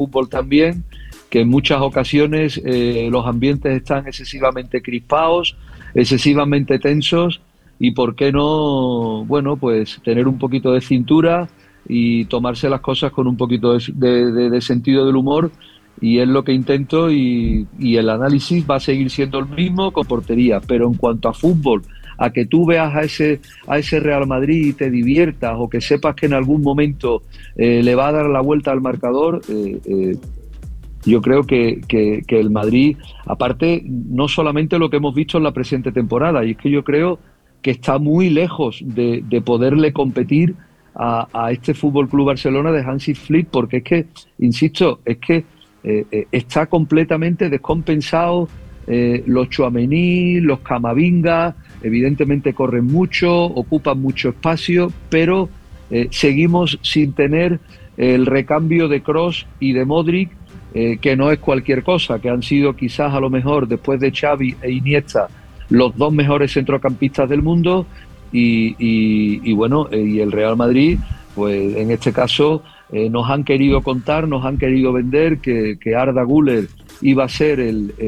fútbol también, que en muchas ocasiones los ambientes están excesivamente crispados, excesivamente tensos, y por qué no, bueno, pues tener un poquito de cintura y tomarse las cosas con un poquito de sentido del humor, y es lo que intento, y el análisis va a seguir siendo el mismo con portería, pero en cuanto a fútbol, a que tú veas a ese Real Madrid y te diviertas, o que sepas que en algún momento le va a dar la vuelta al marcador, yo creo que el Madrid, aparte, no solamente lo que hemos visto en la presente temporada, y es que yo creo que está muy lejos de poderle competir a este Fútbol Club Barcelona de Hansi Flick, porque es que, insisto, es que está completamente descompensado. Los Tchouaméni, los Camavinga, evidentemente corren mucho, ocupan mucho espacio, pero seguimos sin tener el recambio de Kroos y de Modric, que no es cualquier cosa, que han sido quizás a lo mejor, después de Xavi e Iniesta, los dos mejores centrocampistas del mundo, y bueno, y el Real Madrid, pues en este caso nos han querido contar, nos han querido vender que Arda Güler iba a ser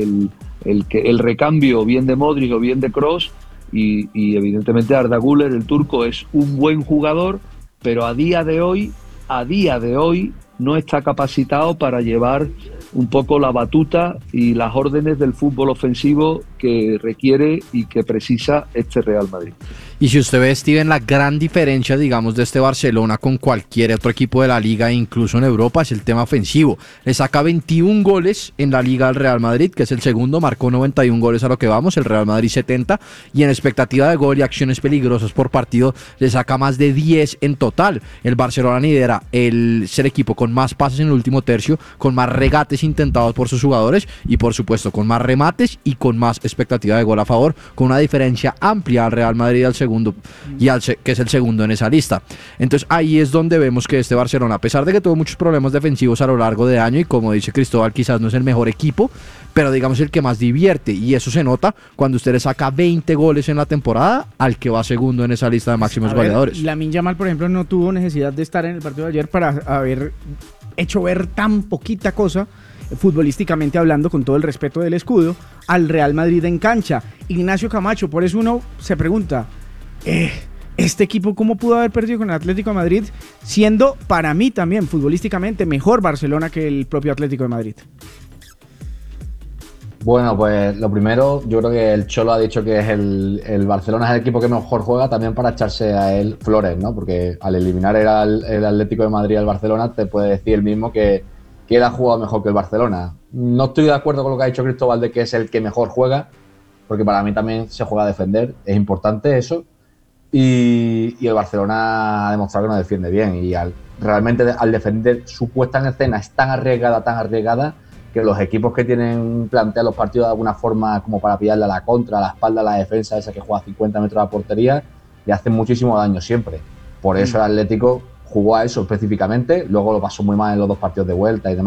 el recambio bien de Modric o bien de Kroos, y evidentemente Arda Güler, el turco, es un buen jugador, pero a día de hoy no está capacitado para llevar un poco la batuta y las órdenes del fútbol ofensivo que requiere y que precisa este Real Madrid. Y si usted ve, Steven, la gran diferencia, digamos, de este Barcelona con cualquier otro equipo de la Liga, incluso en Europa, es el tema ofensivo. Le saca 21 goles en la Liga al Real Madrid, que es el segundo, marcó 91 goles a lo que vamos, el Real Madrid 70, y en expectativa de gol y acciones peligrosas por partido, le saca más de 10 en total. El Barcelona lidera ser equipo con más pases en el último tercio, con más regates intentados por sus jugadores, y por supuesto con más remates y con más expectativa de gol a favor, con una diferencia amplia al Real Madrid al segundo, y que es el segundo en esa lista. Entonces ahí es donde vemos que este Barcelona, a pesar de que tuvo muchos problemas defensivos a lo largo de año, y como dice Cristóbal, quizás no es el mejor equipo, pero digamos el que más divierte, y eso se nota cuando usted le saca 20 goles en la temporada al que va segundo en esa lista de máximos goleadores. Lamine Yamal, por ejemplo, no tuvo necesidad de estar en el partido de ayer para haber hecho ver tan poquita cosa, futbolísticamente hablando, con todo el respeto del escudo, al Real Madrid en cancha. Ignacio Camacho, por eso uno se pregunta, este equipo ¿cómo pudo haber perdido con el Atlético de Madrid, siendo para mí también futbolísticamente mejor Barcelona que el propio Atlético de Madrid? Bueno, pues lo primero, yo creo que el Cholo ha dicho que es el Barcelona es el equipo que mejor juega, también para echarse a él flores, ¿no? Porque al eliminar el Atlético de Madrid al Barcelona, te puede decir el mismo que él ha jugado mejor que el Barcelona. No estoy de acuerdo con lo que ha dicho Cristóbal de que es el que mejor juega, porque para mí también se juega a defender, es importante eso, y el Barcelona ha demostrado que no defiende bien, y realmente al defender, su puesta en escena es tan arriesgada, que los equipos que plantean los partidos de alguna forma como para pillarle a la contra, a la espalda, a la defensa, esa que juega a 50 metros de la portería, le hacen muchísimo daño siempre. Por eso el Atlético jugó a eso específicamente, luego lo pasó muy mal en los dos partidos de vuelta y demás.